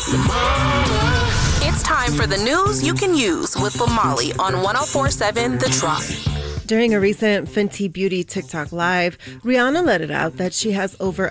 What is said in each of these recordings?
It's time for the news you can use with Lamali on 104.7 The Drop. During a recent Fenty Beauty TikTok live, Rihanna let it out that she has over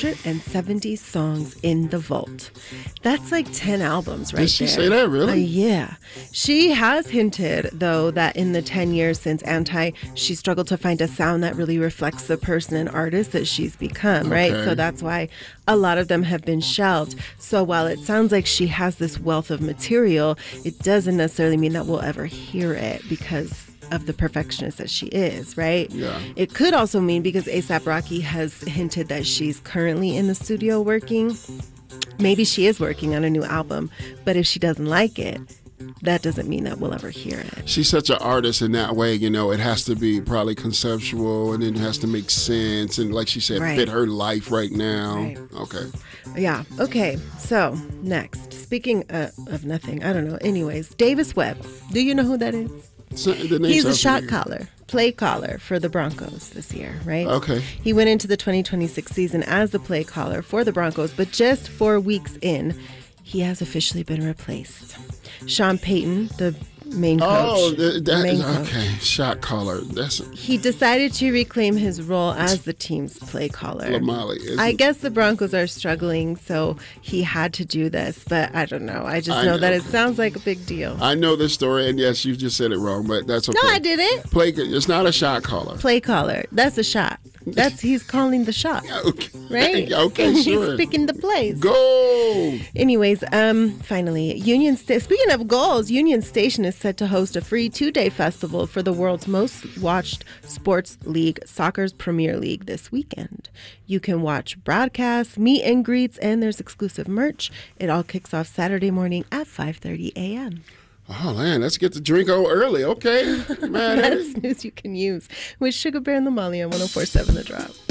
170 songs in the vault. That's like 10 albums right there. Did she say that, really? Yeah. She has hinted, though, that in the 10 years since Anti, she struggled to find a sound that really reflects the person and artist that she's become, right? Okay. So that's why a lot of them have been shelved. So while it sounds like she has this wealth of material, it doesn't necessarily mean that we'll ever hear it because of the perfectionist that she is, right? Yeah. It could also mean because A$AP Rocky has hinted that she's currently in the studio working. Maybe she is working on a new album, but if she doesn't like it, that doesn't mean that we'll ever hear it. She's such an artist in that way, you know, it has to be probably conceptual and then it has to make sense and like she said, Right. fit her life right now. Right. Okay. Yeah. Okay. So next, speaking of nothing, I don't know. Anyways, Davis Webb. Do you know who that is? So, the name He's a sounds shot familiar. caller, play caller for the Broncos this year, right? Okay. He went into the 2026 season as the play caller for the Broncos, but just 4 weeks in, he has officially been replaced. Sean Payton, the main coach. Oh, main coach, okay. Shot caller. That's he decided to reclaim his role as the team's play caller. Lamali. I guess the Broncos are struggling, so he had to do this, but I don't know. I just know that it sounds like a big deal. I know this story, and yes, you just said it wrong, but that's okay. No, I didn't. It's not a shot caller. Play caller. That's a shot. He's calling the shot. Okay. Right? Okay, sure. He's picking the plays. Go! Anyways, finally, speaking of goals, Union Station is set to host a free 2-day festival for the world's most watched sports league, Soccer's Premier League, this weekend. You can watch broadcasts, meet and greets, and there's exclusive merch. It all kicks off Saturday morning at 5:30 a.m. Oh, man, let's get the drink on early. Okay. Man, That's news you can use with Sugar Bear and Lamali on 104.7 The Drop.